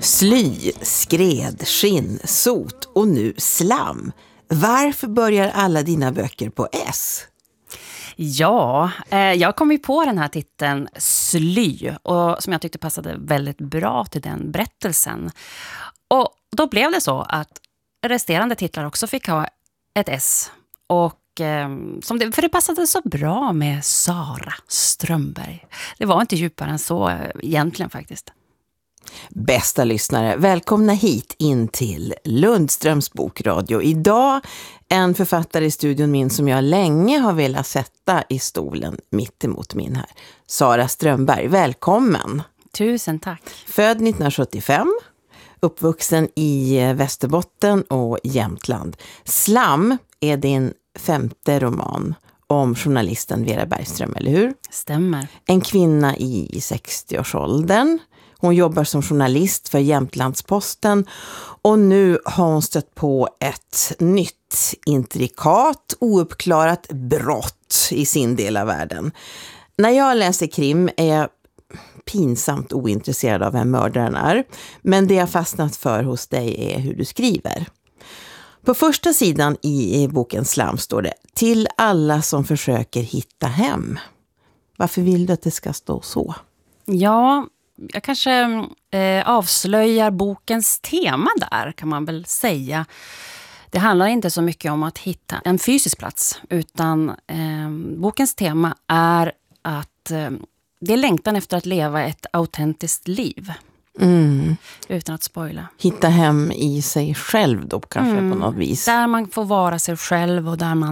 Sly, skred, skinn, sot och nu slam. Varför börjar alla dina böcker på S? Ja, jag kom ju på den här titeln Sly och som jag tyckte passade väldigt bra till den berättelsen. Och då blev det så att resterande titlar också fick ha ett S. Och för det passade så bra med Sara Strömberg. Det var inte djupare än så egentligen faktiskt. Bästa lyssnare, välkomna hit in till Lundströms bokradio. Idag en författare i studion min som jag länge har velat sätta i stolen mitt emot min här. Sara Strömberg, välkommen. Tusen tack. Född 1975, uppvuxen i Västerbotten och Jämtland. Slam är din 5:e roman om journalisten Vera Bergström, eller hur? Stämmer. En kvinna i 60-årsåldern. Hon jobbar som journalist för Jämtlandsposten och nu har hon stött på ett nytt, intrikat, ouppklarat brott i sin del av världen. När jag läser krim är jag pinsamt ointresserad av vem mördaren är, men det jag fastnat för hos dig är hur du skriver. På första sidan i boken Slam står det: till alla som försöker hitta hem. Varför vill du att det ska stå så? Ja, jag kanske avslöjar bokens tema där, kan man väl säga. Det handlar inte så mycket om att hitta en fysisk plats, utan bokens tema är att det är längtan efter att leva ett autentiskt liv. Utan att spoila. Hitta hem i sig själv då kanske på något vis. Där man får vara sig själv och där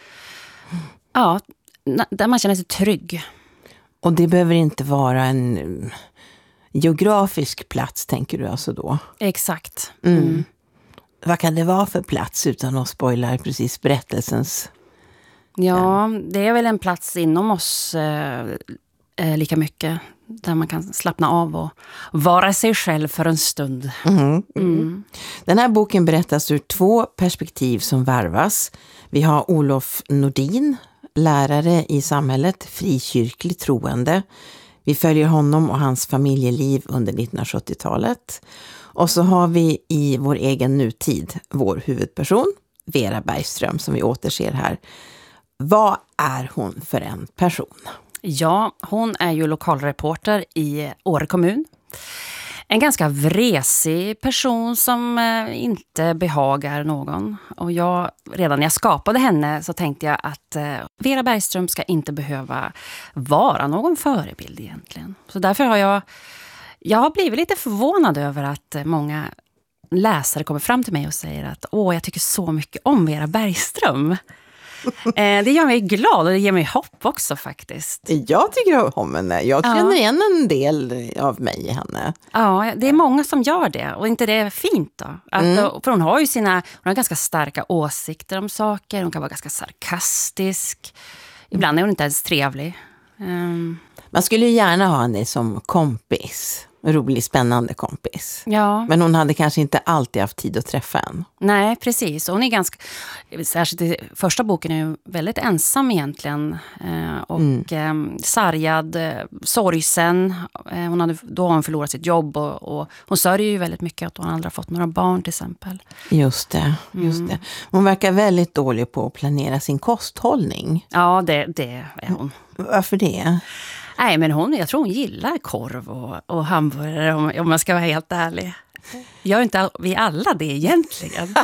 man känner sig trygg. Och det behöver inte vara en geografisk plats, tänker du alltså då? Exakt. Vad kan det vara för plats utan att spoila precis berättelsens? Ja, det är väl en plats inom oss lika mycket. Där man kan slappna av och vara sig själv för en stund. Den här boken berättas ur 2 perspektiv som varvas. Vi har Olof Nordin, lärare i samhället, frikyrkligt troende. Vi följer honom och hans familjeliv under 1970-talet. Och så har vi i vår egen nutid vår huvudperson, Vera Bergström, som vi återser här. Vad är hon för en person? Ja, hon är ju lokalreporter i Åre kommun. En ganska vresig person som inte behagar någon. Och redan när jag skapade henne så tänkte jag att Vera Bergström ska inte behöva vara någon förebild egentligen. Så därför har jag har blivit lite förvånad över att många läsare kommer fram till mig och säger att jag tycker så mycket om Vera Bergström. Det gör mig glad och det ger mig hopp också faktiskt. Jag tycker om henne. Jag känner igen en del av mig i henne. Ja, det är många som gör det. Och inte det är fint då? För hon har ju hon har ganska starka åsikter om saker. Hon kan vara ganska sarkastisk. Ibland är hon inte ens trevlig. Man skulle ju gärna ha henne som kompis. Rolig, spännande kompis. Ja. Men hon hade kanske inte alltid haft tid att träffa en. Nej, precis. Hon är ganska, särskilt i första boken är ju väldigt ensam egentligen. Och sargad, sorgsen. Då har hon förlorat sitt jobb och hon sörjer ju väldigt mycket att hon aldrig har fått några barn till exempel. Just det. Hon verkar väldigt dålig på att planera sin kosthållning. Ja, det är hon. Varför det? Nej, men jag tror hon gillar korv och hamburgare om man ska vara helt ärlig. Gör inte vi alla det egentligen?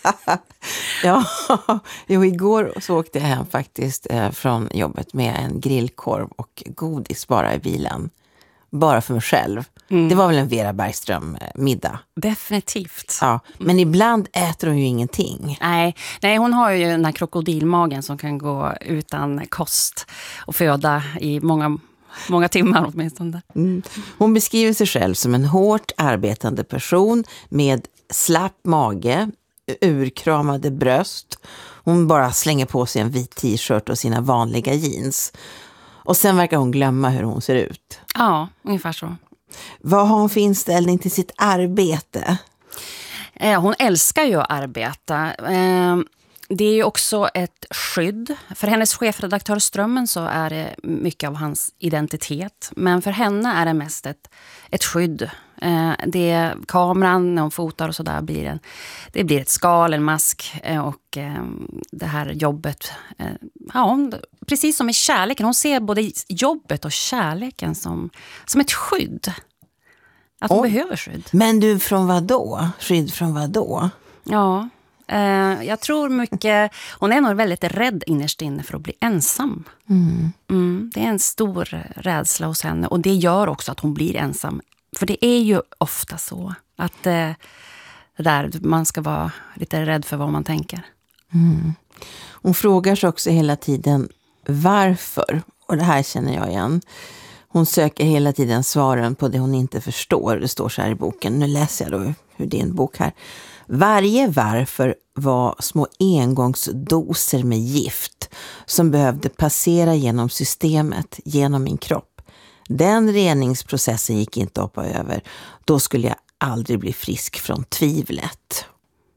Ja, igår så åkte jag hem faktiskt från jobbet med en grillkorv och godis bara i bilen. Bara för mig själv. Det var väl en Vera Bergström-middag. Definitivt. Ja, men ibland äter hon ju ingenting. Nej, hon har ju den här krokodilmagen som kan gå utan kost och föda i många timmar åtminstone. Hon beskriver sig själv som en hårt arbetande person med slapp mage, urkramade bröst. Hon bara slänger på sig en vit t-shirt och sina vanliga jeans. Och sen verkar hon glömma hur hon ser ut. Ja, ungefär så. Vad har hon för inställning till sitt arbete? Hon älskar ju att arbeta. Det är ju också ett skydd. För hennes chefredaktör Strömmen så är det mycket av hans identitet. Men för henne är det mest ett skydd. Det är kameran, när hon fotar och sådär, det blir ett skal, en mask. Och det här jobbet, precis som i kärleken. Hon ser både jobbet och kärleken som ett skydd. Att hon behöver skydd. Men du, från vad då? Skydd från vad då? Ja, jag tror mycket... Hon är nog väldigt rädd innerst inne för att bli ensam. Det är en stor rädsla hos henne. Och det gör också att hon blir ensam. För det är ju ofta så att där man ska vara lite rädd för vad man tänker. Hon frågar sig också hela tiden varför. Och det här känner jag igen. Hon söker hela tiden svaren på det hon inte förstår. Det står så här i boken. Nu läser jag då hur din bok här. Varje varför var små engångsdoser med gift som behövde passera genom systemet, genom min kropp. Den reningsprocessen gick inte att hoppa över. Då skulle jag aldrig bli frisk från tvivlet.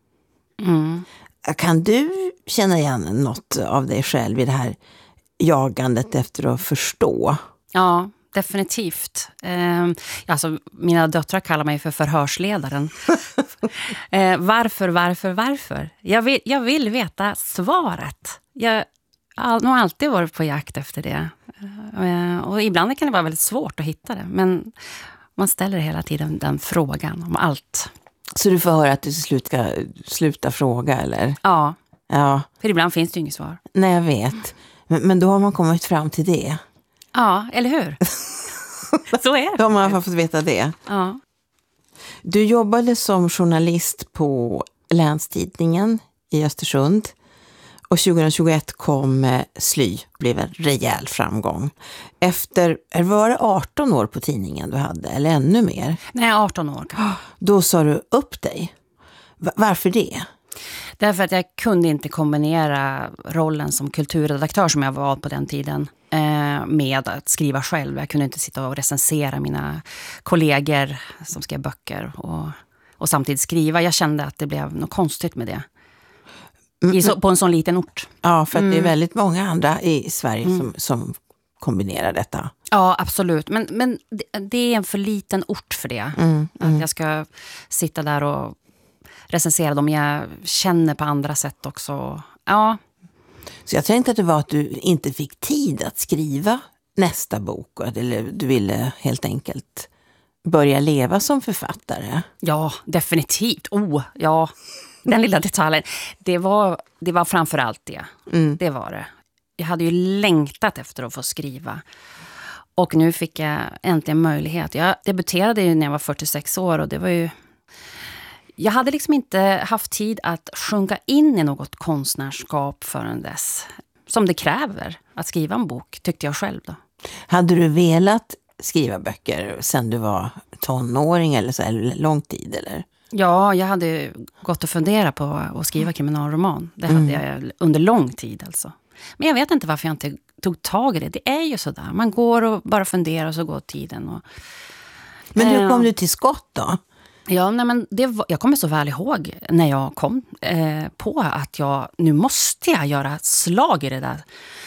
Kan du känna igen något av dig själv i det här jagandet efter att förstå? Ja, definitivt. Alltså, mina döttrar kallar mig för förhörsledaren. Varför? Jag vill veta svaret. Jag har nog alltid varit på jakt efter det. Och ibland kan det vara väldigt svårt att hitta det. Men man ställer hela tiden den frågan om allt. Så du får höra att du ska sluta fråga, eller? Ja. Ja. För ibland finns det ju inget svar. Nej, jag vet. Men då har man kommit fram till det. Ja, eller hur? Så är det. Då har man fått veta det. Ja. Du jobbade som journalist på Länstidningen i Östersund. Och 2021 kom Sly, blev en rejäl framgång. Var det 18 år på tidningen du hade, eller ännu mer? Nej, 18 år. Då sa du upp dig. Varför det? Därför att jag kunde inte kombinera rollen som kulturredaktör som jag var på den tiden med att skriva själv. Jag kunde inte sitta och recensera mina kollegor som skrev böcker och samtidigt skriva. Jag kände att det blev något konstigt med det. På en sån liten ort. Ja, för att det är väldigt många andra i Sverige som kombinerar detta. Ja, absolut. Men det är en för liten ort för det. Att jag ska sitta där och recensera dem. Jag känner på andra sätt också. Ja. Så jag tänkte att det var att du inte fick tid att skriva nästa bok. Eller du ville helt enkelt börja leva som författare. Ja, definitivt. Ja. Den lilla detaljen. Det var framförallt det. Det var det. Jag hade ju längtat efter att få skriva. Och nu fick jag äntligen möjlighet. Jag debuterade ju när jag var 46 år och det var ju... Jag hade liksom inte haft tid att sjunka in i något konstnärskap förrän dess. Som det kräver att skriva en bok, tyckte jag själv då. Hade du velat skriva böcker sen du var tonåring eller så här lång tid, eller? Ja, jag hade gått och funderat på att skriva kriminalroman. Det hade jag under lång tid alltså. Men jag vet inte varför jag inte tog tag i det. Det är ju sådär. Man går och bara funderar och så går tiden. Men hur kom du till skott då? Ja, men jag kommer så väl ihåg när jag kom på att nu måste jag göra slag i det där.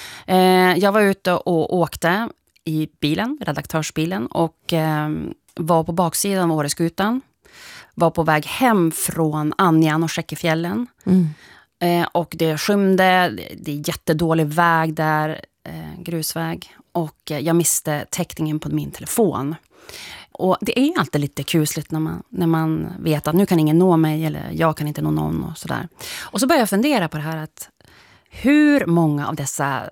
Jag var ute och åkte i bilen, redaktörsbilen, och var på baksidan av Åreskutan. Var på väg hem från Anjan och Skäckefjällen. Och det skymde, det är jättedålig väg där, grusväg. Och jag miste täckningen på min telefon. Och det är ju alltid lite kusligt när man vet att nu kan ingen nå mig eller jag kan inte nå någon och sådär. Och så börjar jag fundera på det här att hur många av dessa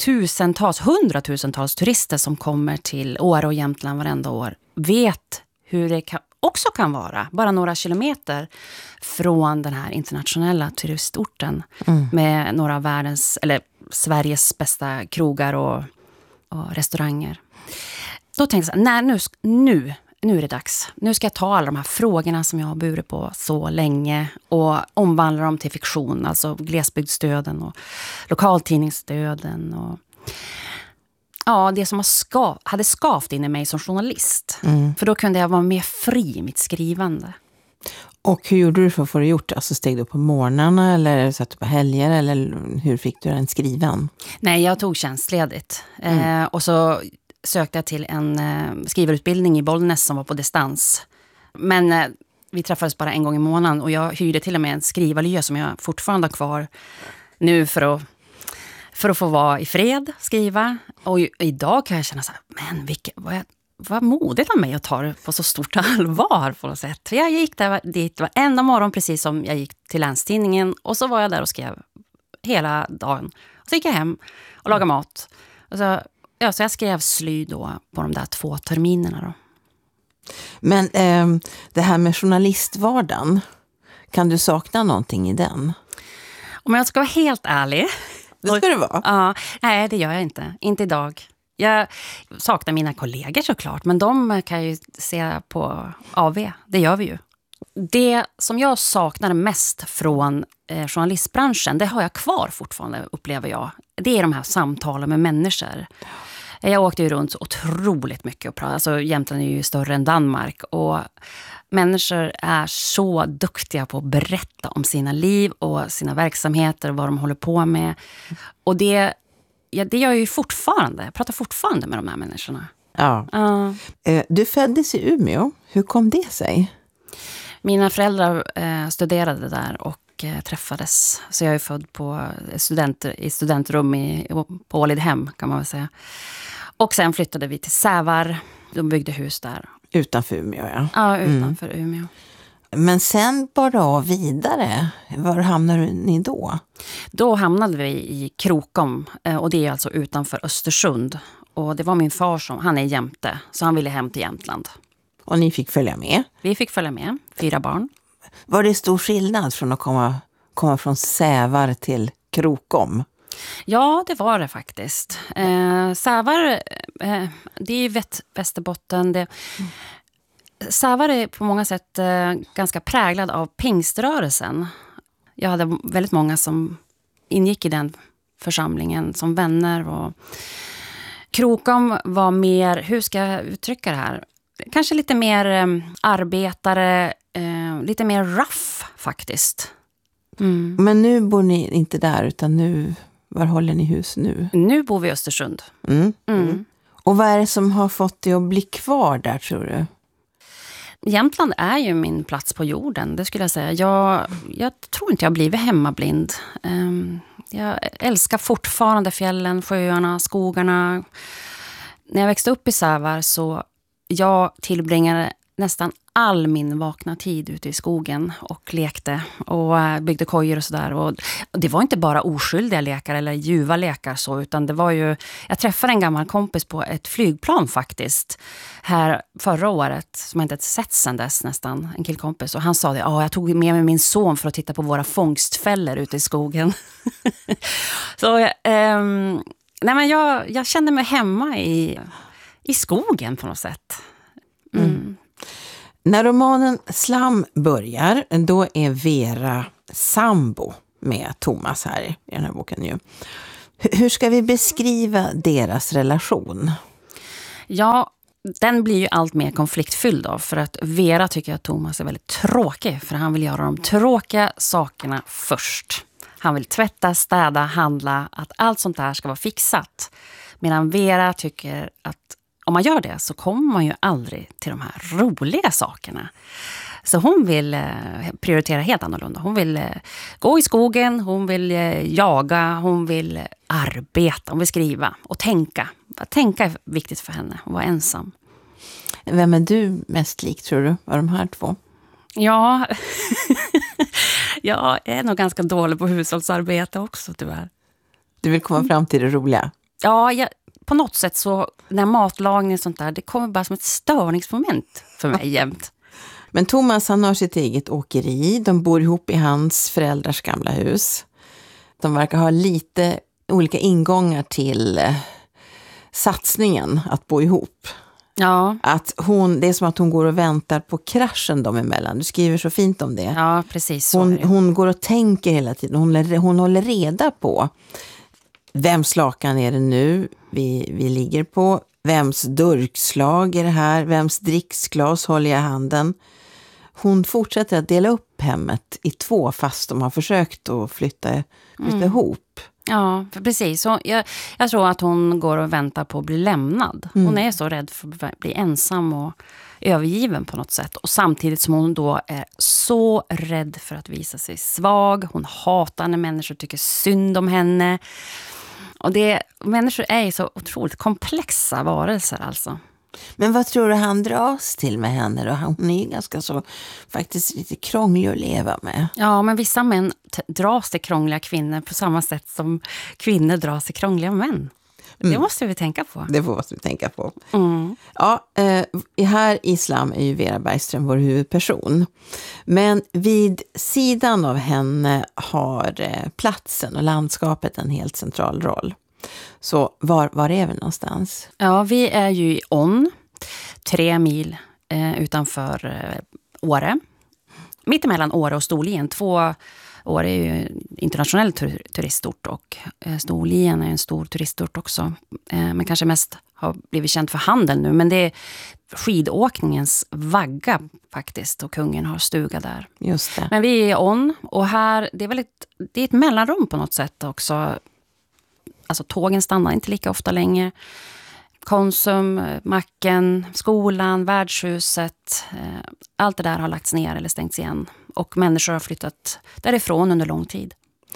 hundratusentals turister som kommer till Åre och Jämtland varenda år vet hur det också kan vara bara några kilometer från den här internationella turistorten med några av Sveriges bästa krogar och restauranger. Då tänkte jag, nej, nu är det dags. Nu ska jag ta alla de här frågorna som jag har burit på så länge och omvandla dem till fiktion. Alltså glesbygdsstöden och lokaltidningsstöden och det som hade skavt in i mig som journalist. För då kunde jag vara mer fri i mitt skrivande. Och hur gjorde du för att få det gjort? Alltså steg du på morgnarna eller satt du på helger eller hur fick du den skriven? Nej, jag tog tjänstledigt. Och så sökte jag till en skrivarutbildning i Bollnäs som var på distans. Men vi träffades bara en gång i månaden och jag hyrde till och med en skrivarlya som jag fortfarande har kvar nu för att få vara i fred, skriva. Och idag kan jag känna så här, men vad modigt av mig att ta det på så stort allvar på något sätt. För jag gick dit varenda morgon precis som jag gick till Länstidningen och så var jag där och skrev hela dagen. Och så gick jag hem och lagade mat. Och så jag skrev sly då på de där 2 terminerna då. Men det här med journalistvardagen, kan du sakna någonting i den? Om jag ska vara helt ärlig. Det ska det vara? Ja, nej, det gör jag inte. Inte idag. Jag saknar mina kollegor såklart, men de kan ju se på AV. Det gör vi ju. Det som jag saknar mest från journalistbranschen, det har jag kvar fortfarande, upplever jag. Det är de här samtalen med människor. Jag åkte ju runt så otroligt mycket och pratade. Alltså Jämtland är ju större än Danmark och människor är så duktiga på att berätta om sina liv och sina verksamheter och vad de håller på med. Och det gör jag ju fortfarande. Jag pratar fortfarande med de här människorna. Ja. Du föddes i Umeå. Hur kom det sig? Mina föräldrar studerade där och träffades. Så jag är född på studentrum på Ålidhem kan man väl säga. Och sen flyttade vi till Sävar. De byggde hus där. Utanför Umeå, ja. Ja, utanför Umeå. Men sen bara vidare. Var hamnade ni då? Då hamnade vi i Krokom. Och det är alltså utanför Östersund. Och det var min far han är jämte. Så han ville hem till Jämtland. Och ni fick följa med? Vi fick följa med. 4 barn. Var det stor skillnad från att komma från Sävar till Krokom? Ja, det var det faktiskt. Sävar, det är ju Västerbotten. Sävar är på många sätt ganska präglad av pingströrelsen. Jag hade väldigt många som ingick i den församlingen som vänner. Och Krokom var mer, hur ska jag uttrycka det här? Kanske lite mer arbetare, lite mer rough faktiskt. Mm. Men nu bor ni inte där utan var håller ni hus nu? Nu bor vi i Östersund. Och vad är det som har fått dig att bli kvar där tror du? Jämtland är ju min plats på jorden, det skulle jag säga. Jag tror inte jag har blivit hemmablind. Jag älskar fortfarande fjällen, sjöarna, skogarna. När jag växte upp i Sävar så jag tillbringade nästan all min vakna tid ute i skogen och lekte och byggde kojor och sådär. Och det var inte bara oskyldiga lekar eller ljuva lekar så, utan det var ju... Jag träffade en gammal kompis på ett flygplan faktiskt här förra året som jag inte sett sedan dess nästan, en killkompis. Och han sa det, jag tog med mig min son för att titta på våra fångstfällor ute i skogen. Så nej men jag kände mig hemma i skogen på något sätt. När romanen Slam börjar, då är Vera sambo med Thomas här i den här boken ju. Hur ska vi beskriva deras relation? Ja, den blir ju allt mer konfliktfylld då, för att Vera tycker att Thomas är väldigt tråkig, för han vill göra de tråkiga sakerna först. Han vill tvätta, städa, handla, att allt sånt där ska vara fixat. Medan Vera tycker att om man gör det så kommer man ju aldrig till de här roliga sakerna. Så hon vill prioritera helt annorlunda. Hon vill gå i skogen, hon vill jaga, hon vill arbeta, hon vill skriva och tänka. Att tänka är viktigt för henne, att vara ensam. Vem är du mest lik tror du, av de här 2? Ja, jag är nog ganska dålig på hushållsarbete också tyvärr. Du vill komma fram till det roliga? Ja, på något sätt så när matlagning och sånt där, det kommer bara som ett störningsmoment för mig jämt. Men Thomas han har sitt eget åkeri, de bor ihop i hans föräldrars gamla hus. De verkar ha lite olika ingångar till satsningen att bo ihop. Ja. Det är som att hon går och väntar på kraschen dem emellan. Du skriver så fint om det. Ja, precis så. Hon går och tänker hela tiden. Hon håller reda på vems lakan är det nu vi ligger på. Vems durkslag är det här? Vems dricksglas håller jag i handen? hon fortsätter att dela upp hemmet i 2 fast de har försökt att flytta ihop. Ja, för precis. Så jag tror att hon går och väntar på att bli lämnad. Hon är så rädd för att bli ensam och övergiven på något sätt. Och samtidigt som hon då är så rädd för att visa sig svag. Hon hatar när människor tycker synd om henne. Och människor är ju så otroligt komplexa varelser alltså. Men vad tror du han dras till med henne då? Hon är ju ganska så faktiskt lite krånglig att leva med. Ja, men vissa män dras till krångliga kvinnor på samma sätt som kvinnor dras till krångliga män. Det måste vi tänka på. Det måste vi tänka på. Ja, här i Islam är ju Vera Bergström vår huvudperson. Men vid sidan av henne har platsen och landskapet en helt central roll. Så var är vi någonstans? Ja, vi är ju i On, 3 mil utanför Åre. Mittemellan Åre och Storlien. Åre är ju internationell turistort och Storlien är en stor turistort också. Men kanske mest har blivit känt för handel nu. Men det är skidåkningens vagga faktiskt och kungen har stuga där. Just det. Men vi är i On och här, det är ett mellanrum på något sätt också. Alltså tågen stannar inte lika ofta längre. Konsum, macken, skolan, värdshuset. Allt det där har lagts ner eller stängts igen. Och människor har flyttat därifrån under lång tid.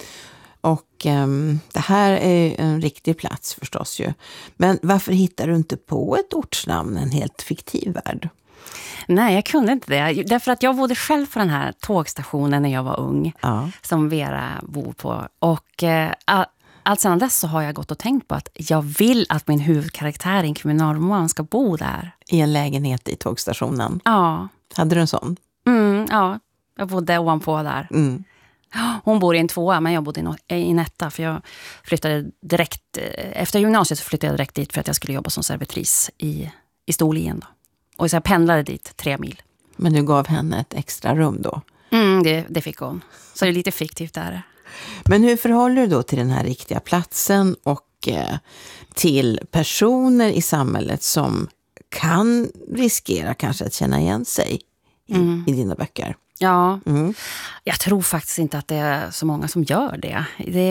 Och det här är en riktig plats förstås ju. Men varför hittar du inte på ett ortsnamn, en helt fiktiv värld? Nej, jag kunde inte det. Därför att jag bodde själv på den här tågstationen när jag var ung. Ja. Som Vera bor på. Och allt sedan dess så har jag gått och tänkt på att jag vill att min huvudkaraktär i en kriminalroman ska bo där. I en lägenhet i tågstationen? Ja. Hade du en sån? Ja, jag bodde ovanpå där. Hon bor i en 2, men jag bodde i en 1 för jag flyttade direkt, efter gymnasiet så flyttade jag direkt dit för att jag skulle jobba som servitris i Storlien då. Och så jag pendlade dit 3 mil. Men du gav henne ett extra rum då? Det fick hon. Så det är lite fiktivt där. Men hur förhåller du då till den här riktiga platsen och till personer i samhället som kan riskera kanske att känna igen sig i dina böcker? Ja, jag tror faktiskt inte att det är så många som gör det.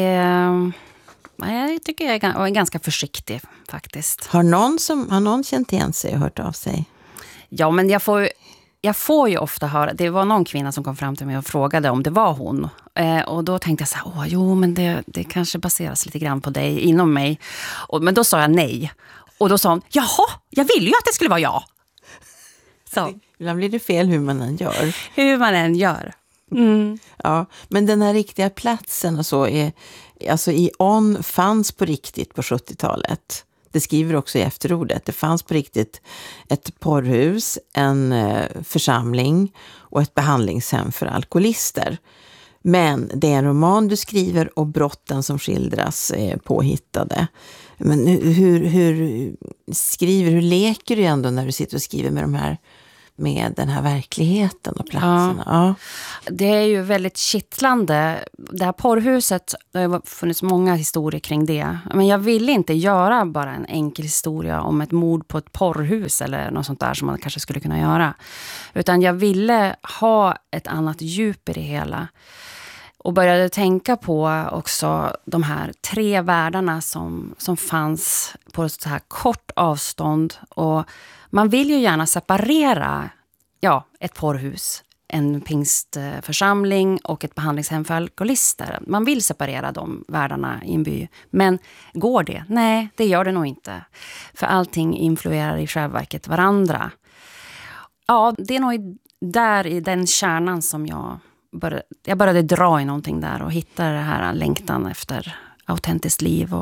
Jag tycker jag är ganska försiktig faktiskt. Har någon känt igen sig och hört av sig? Ja, men jag får ju ofta höra, det var någon kvinna som kom fram till mig och frågade om det var hon. Och då tänkte jag så här, men det kanske baseras lite grann på dig inom mig. Men då sa jag nej. Och då sa hon, jaha, jag ville ju att det skulle vara jag. Så. Ibland blir det fel hur man än gör. Hur man än gör. Ja, men den här riktiga platsen och så alltså i On fanns på riktigt på 70-talet. Det skriver också i efterordet. Det fanns på riktigt ett porrhus, en församling och ett behandlingshem för alkoholister. Men det är en roman du skriver och brotten som skildras är påhittade. Men hur leker du ändå när du sitter och skriver med den här verkligheten och platserna? Ja. Det är ju väldigt kittlande. Det här porrhuset, det har funnits många historier kring det. Men jag ville inte göra bara en enkel historia om ett mord på ett porrhus eller något sånt där som man kanske skulle kunna göra. Utan jag ville ha ett annat djup i det hela. Och började tänka på också de här 3 världarna som fanns på ett så här kort avstånd. Och man vill ju gärna separera ett porrhus, en pingstförsamling och ett behandlingshem för alkoholister. Man vill separera de världarna i en by. Men går det? Nej, det gör det nog inte. För allting influerar i själva verket varandra. Ja, det är nog där i den kärnan som jag började dra i någonting där och hitta det här längtan efter autentiskt liv.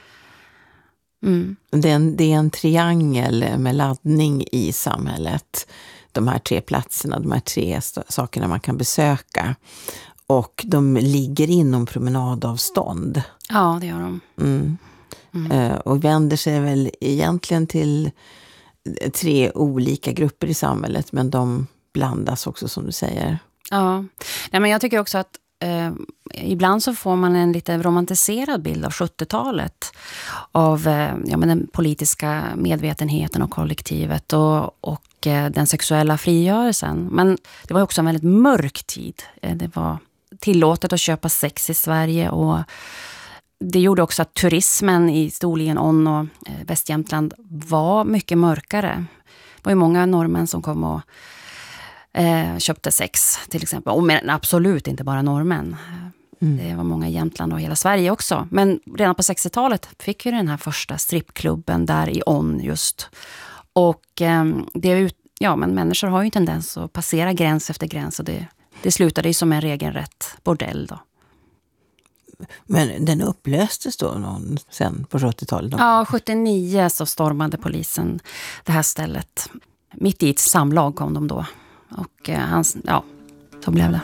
Det är en triangel med laddning i samhället. De här 3 platserna, de här 3 sakerna man kan besöka. Och de ligger inom promenadavstånd. Ja, det gör de. Och vänder sig väl egentligen till 3 olika grupper i samhället. Men de blandas också som du säger. Ja, nej, men jag tycker också att ibland så får man en lite romantiserad bild av 70-talet. Av den politiska medvetenheten och kollektivet och den sexuella frigörelsen. Men det var också en väldigt mörk tid. Det var tillåtet att köpa sex i Sverige och det gjorde också att turismen i Storlien, On och Västjämtland var mycket mörkare. Det var ju många norrmän som kom och köpte sex till exempel. Men absolut inte bara norrmän. Det var många i Jämtland och hela Sverige också. Men redan på 60-talet fick vi den här första strippklubben där i On just. Och men människor har ju en tendens att passera gräns efter gräns och det slutade ju som en regelrätt bordell då. Men den upplöstes då sen på 70-talet? Ja, 79 så stormade polisen det här stället. Mitt i ett samlag kom de då. Och så blev det.